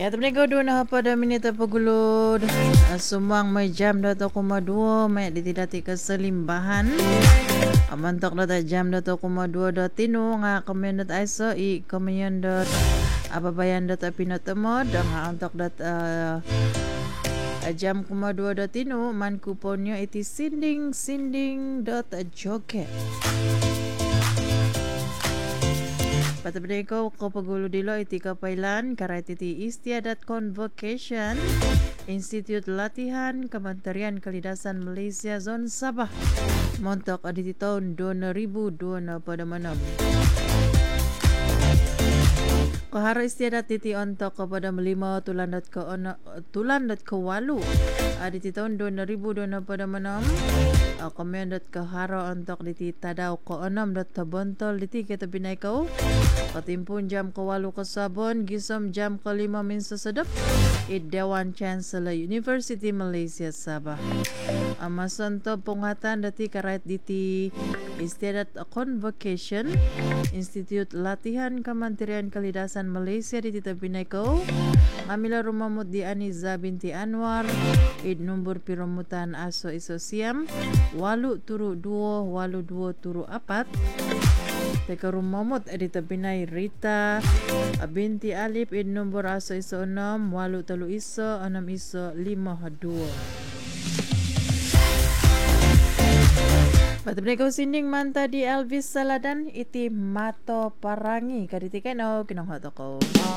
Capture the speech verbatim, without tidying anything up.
Ya, temen ko doon na pada minita pagulod. Sumang may jam dato kumadua may ditidati keselimbahan. Amantok data jam dato kumadua dot tino nga community iso i communion dot ababayan data pinatemod nga antok data uh, jam kumadua dot tino man kuponyo iti sinding sinding dot joget. Patapin ko ko pagulo dilo iti kapailan karait iti istiadat convocation Institute Latihan Kementerian Kalidasan Malaysia Zone Sabah montok aditi tahun dua ribu dua pada manam. Kahara istiadat iti ontok kepada melima tulandat ke ona, tulandat ke walu aditi tahun dua ribu dua pada manam. Komendat kahara ontok diti tadaw ko onam dat tabontol diti kita binay ko katimpun jam ke walu ke sabon gisom jam ke lima minsa sedap i Dewan Chancellor University Malaysia Sabah amason to punghatan dati karait diti istiadat convocation Institute Latihan Kementerian Kalidasan Malaysia diti binay ko ngamila rumamut di Aniza binti Anwar id nombor piromutan aso iso siam walu turu duo walu duo turu apat teka rumamut edita binay Rita binti Alip id nombor aso iso enam walu telu iso enam iso lima duo. Patapin ko sinding manta di Elvis Saladan iti mato parangi kaditi kano kinanghoto ko.